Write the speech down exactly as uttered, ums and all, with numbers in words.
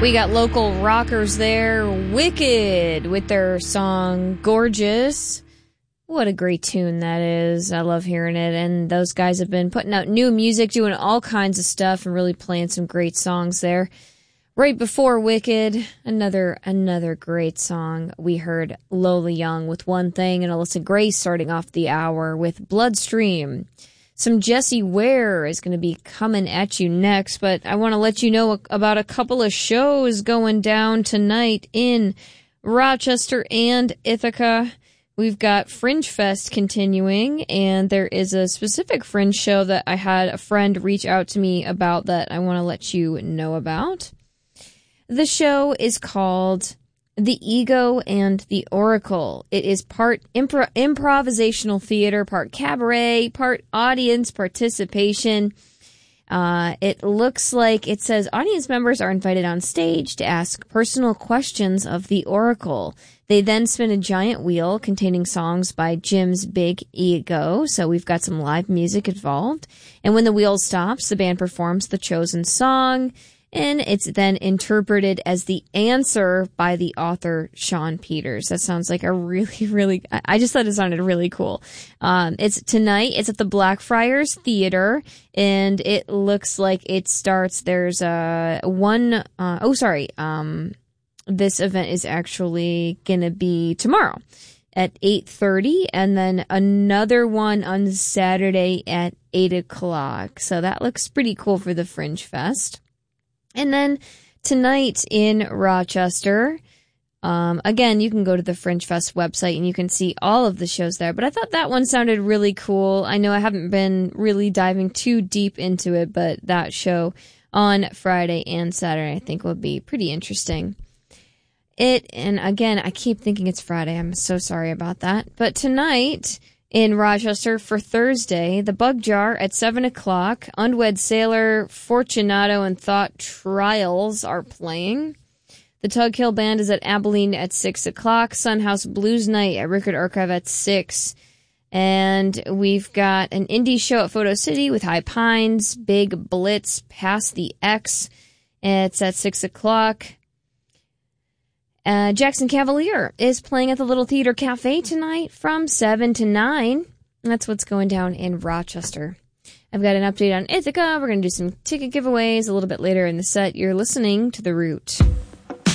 We got local rockers there, Wicked, with their song Gorgeous. What a great tune that is. I love hearing it. And those guys have been putting out new music, doing all kinds of stuff, and really playing some great songs there. Right before Wicked, another another great song. We heard Lola Young with One Thing, and Alyssa Grace starting off the hour with Bloodstream. Some Jessie Ware is going to be coming at you next, but I want to let you know about a couple of shows going down tonight in Rochester and Ithaca. We've got Fringe Fest continuing, and there is a specific Fringe show that I had a friend reach out to me about that I want to let you know about. The show is called The Ego and the Oracle. It is part impro- improvisational theater, part cabaret, part audience participation. Uh, it looks like it says audience members are invited on stage to ask personal questions of the Oracle. They then spin a giant wheel containing songs by Jim's Big Ego. So we've got some live music involved. And when the wheel stops, the band performs the chosen song. And it's then interpreted as the answer by the author, Sean Peters. That sounds like a really, really, I just thought it sounded really cool. Um, it's tonight, it's at the Blackfriars Theater, and it looks like it starts, there's a one, uh, oh, sorry, um, this event is actually gonna be tomorrow at eight thirty, and then another one on Saturday at eight o'clock. So that looks pretty cool for the Fringe Fest. And then tonight in Rochester, um, again, you can go to the Fringe Fest website and you can see all of the shows there. But I thought that one sounded really cool. I know I haven't been really diving too deep into it, but that show on Friday and Saturday I think will be pretty interesting. It, and again, I keep thinking it's Friday. I'm so sorry about that. But tonight in Rochester for Thursday, the Bug Jar at seven o'clock. Unwed Sailor, Fortunato, and Thought Trials are playing. The Tug Hill Band is at Abilene at six o'clock. Sunhouse Blues Night at Rickard Archive at six. And we've got an indie show at Photo City with High Pines, Big Blitz, Past the X. It's at six o'clock. Uh, Jackson Cavalier is playing at the Little Theater Cafe tonight from seven to nine. That's what's going down in Rochester. I've got an update on Ithaca. We're going to do some ticket giveaways a little bit later in the set. You're listening to The Root.